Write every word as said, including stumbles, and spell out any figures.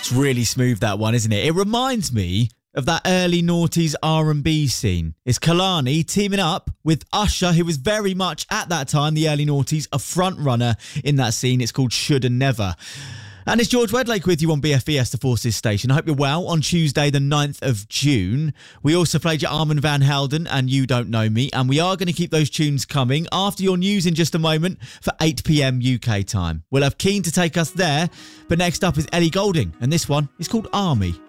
It's really smooth, that one, isn't it? It reminds me of that early noughties R and B scene. It's Kehlani teaming up with Usher, who was very much, at that time, the early noughties, a front runner in that scene. It's called Should and Never. And it's George Wedlake with you on B F E S, the Forces Station. I hope you're well on Tuesday, the ninth of June. We also played your Armand Van Helden and You Don't Know Me. And we are going to keep those tunes coming after your news in just a moment for eight p.m. U K time. We'll have Keen to take us there. But next up is Ellie Goulding. And this one is called Army.